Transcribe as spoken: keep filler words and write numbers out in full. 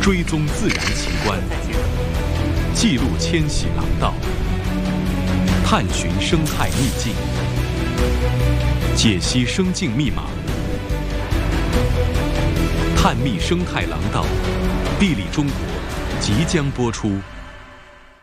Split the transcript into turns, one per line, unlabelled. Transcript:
追踪自然奇观，记录迁徙廊道，探寻生态秘境，解析生境密码，探秘生态廊道，地理中国即将播出。